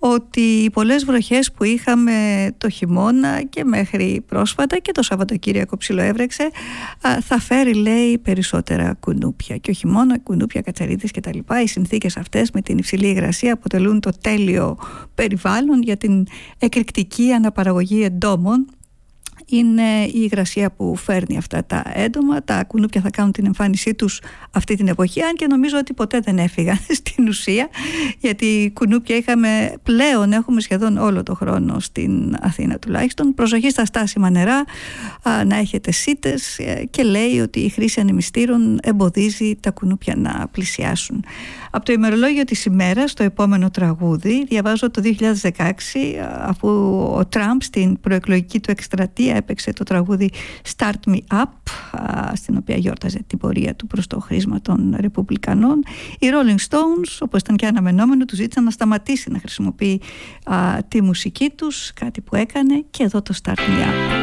ότι οι πολλές βροχές που είχαμε το χειμώνα και μέχρι πρόσφατα και το Σαββατοκύριακο ψιλοέβρεξε, θα φέρει, λέει, περισσότερα κουνούπια. Και όχι μόνο κουνούπια, κατσαρίδες κτλ. Οι συνθήκες αυτές με την υψηλή υγρασία αποτελούν το τέλειο περιβάλλον για την εκρηκτική αναπαραγωγή εντόμων. Είναι η υγρασία που φέρνει αυτά τα έντομα. Τα κουνούπια θα κάνουν την εμφάνισή τους αυτή την εποχή, αν και νομίζω ότι ποτέ δεν έφυγαν στην ουσία, γιατί κουνούπια έχουμε σχεδόν όλο το χρόνο στην Αθήνα τουλάχιστον. Προσοχή στα στάσιμα νερά, να έχετε σίτες, και λέει ότι η χρήση ανεμιστήρων εμποδίζει τα κουνούπια να πλησιάσουν. Από το ημερολόγιο της ημέρας, το επόμενο τραγούδι, διαβάζω το 2016, αφού ο Τραμπ στην προεκλογική του εκστρατεία έπαιξε το τραγούδι Start Me Up, στην οποία γιόρταζε την πορεία του προς το χρήσμα των Ρεπουμπλικανών. Οι Rolling Stones, όπως ήταν και αναμενόμενο, του ζήτησαν να σταματήσει να χρησιμοποιεί τη μουσική τους, κάτι που έκανε, και εδώ το Start Me Up.